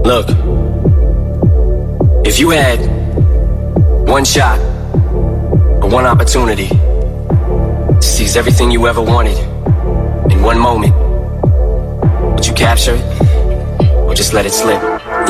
Look, if you had one shot or one opportunity to seize everything you ever wanted in one moment, would you capture it or just let it slip?